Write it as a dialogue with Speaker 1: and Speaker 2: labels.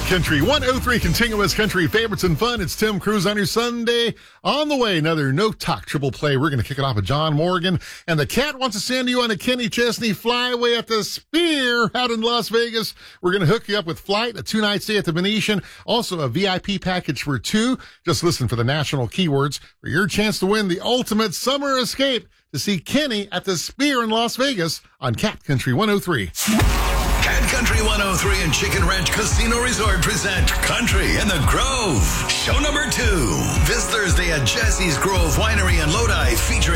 Speaker 1: Country 103 Continuous Country Favorites and Fun. It's Tim Cruz on your Sunday. On the way, another No Talk triple play. We're going to kick it off with John Morgan. And the Cat wants to send you on a Kenny Chesney flyaway at the Sphere out in Las Vegas. We're going to hook you up with flight, a 2-night stay at the Venetian, also a VIP package for 2. Just listen for the national keywords for your chance to win the ultimate summer escape to see Kenny at the Sphere in Las Vegas on Cat Country 103.
Speaker 2: Cat Country 103 and Chicken Ranch Casino Resort present Country in the Grove. Show number 2. This Thursday at Jesse's Grove Winery in Lodi featuring